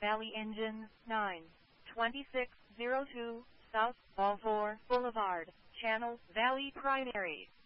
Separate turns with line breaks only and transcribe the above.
Valley Engine 9, 2602, South Balfour Boulevard, Channel Valley Primary.